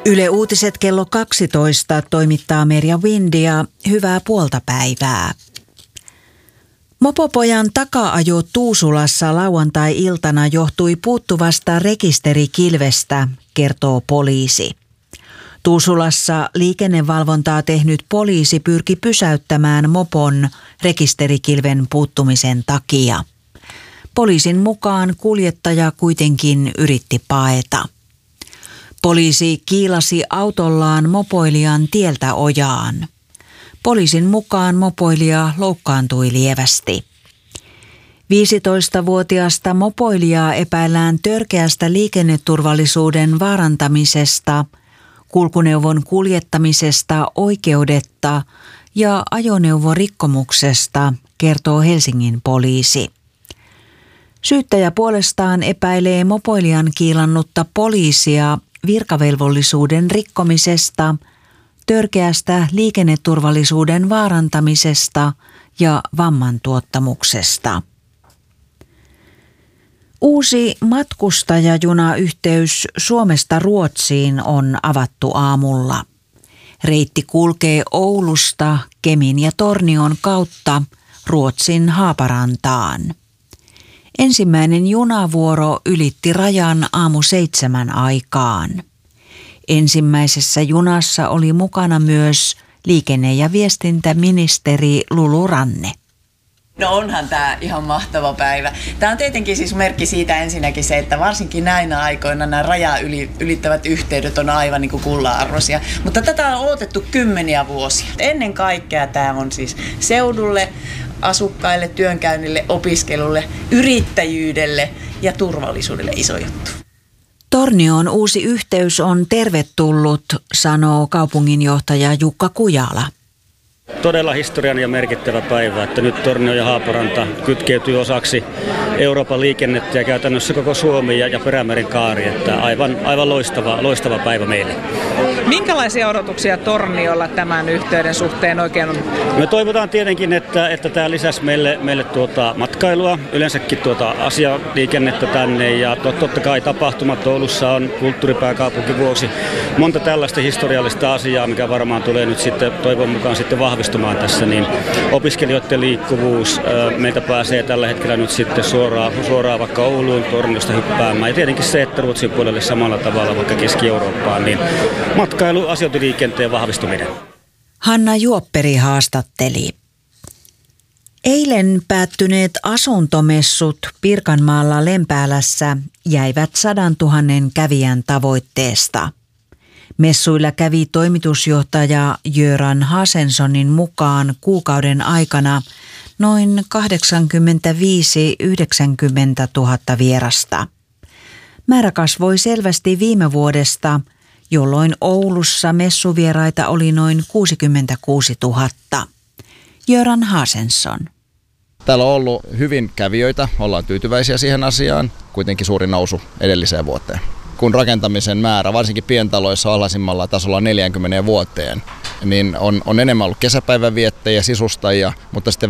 Yle Uutiset kello 12 toimittaa Merja Windia. Hyvää puolta päivää. Mopopojan taka-ajo Tuusulassa lauantai-iltana johtui puuttuvasta rekisterikilvestä, kertoo poliisi. Tuusulassa liikennevalvontaa tehnyt poliisi pyrki pysäyttämään mopon rekisterikilven puuttumisen takia. Poliisin mukaan kuljettaja kuitenkin yritti paeta. Poliisi kiilasi autollaan mopoilijan tieltä ojaan. Poliisin mukaan mopoilija loukkaantui lievästi. 15-vuotiaasta mopoilijaa epäillään törkeästä liikenneturvallisuuden vaarantamisesta, kulkuneuvon kuljettamisesta oikeudetta ja ajoneuvorikkomuksesta, kertoo Helsingin poliisi. Syyttäjä puolestaan epäilee mopoilijan kiilannutta poliisia virkavelvollisuuden rikkomisesta, törkeästä liikenneturvallisuuden vaarantamisesta ja vammantuottamuksesta. Uusi matkustajajunayhteys Suomesta Ruotsiin on avattu aamulla. Reitti kulkee Oulusta Kemin ja Tornion kautta Ruotsin Haaparantaan. Ensimmäinen junavuoro ylitti rajan aamu 7 aikaan. Ensimmäisessä junassa oli mukana myös liikenne- ja viestintäministeri Lulu Ranne. No onhan tämä ihan mahtava päivä. Tämä on tietenkin siis merkki siitä ensinnäkin se, että varsinkin näinä aikoina nämä rajaa ylittävät yhteydet on aivan niin kuin kullanarvoisia. Mutta tätä on odotettu kymmeniä vuosia. Ennen kaikkea tämä on siis seudulle, asukkaille, työnkäynnille, opiskelulle, yrittäjyydelle ja turvallisuudelle iso juttu. Tornioon uusi yhteys on tervetullut, sanoo kaupunginjohtaja Jukka Kujala. Todella historiallinen ja merkittävä päivä, että nyt Tornio ja Haaparanta kytkeytyy osaksi Euroopan liikennettä ja käytännössä koko Suomi ja Perämeren kaari, että aivan loistava päivä meille. Minkälaisia odotuksia Torniolla tämän yhteyden suhteen oikein on? Me toivotaan tietenkin, että tämä lisäsi meille matkailua, yleensäkin asialiikennettä tänne ja totta kai tapahtumat Oulussa on kulttuuripääkaupunkivuosi. Monta tällaista historiallista asiaa, mikä varmaan tulee nyt sitten toivon mukaan sitten vahvistumaan tässä, niin opiskelijoiden liikkuvuus, meiltä pääsee tällä hetkellä nyt sitten suoraan vaikka Ouluun Torniosta hyppäämään. Ja tietenkin se, että Ruotsin puolelle samalla tavalla vaikka Keski-Eurooppaan, niin matkailu, asiointiliikenteen vahvistuminen. Hanna Juopperi haastatteli. Eilen päättyneet asuntomessut Pirkanmaalla Lempäälässä jäivät 100 000 kävijän tavoitteesta. Messuilla kävi toimitusjohtaja Göran Hasensonin mukaan kuukauden aikana noin 85-90 000 vierasta. Määrä kasvoi selvästi viime vuodesta, jolloin Oulussa messuvieraita oli noin 66 000. Göran Hasenson. Täällä on ollut hyvin kävijöitä, ollaan tyytyväisiä siihen asiaan, kuitenkin suuri nousu edelliseen vuoteen. Kun rakentamisen määrä, varsinkin pientaloissa alhaisimmalla tasolla 40 vuoteen, niin on enemmän ollut kesäpäivänviettäjiä, sisustajia, mutta sitten